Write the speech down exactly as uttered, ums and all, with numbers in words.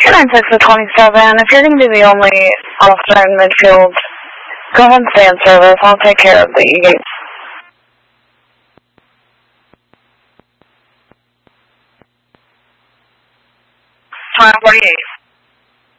nine six to twenty-seven. If you're going to be the only officer in midfield, go ahead and stay in service. I'll take care of the E-gates. Time forty-eight.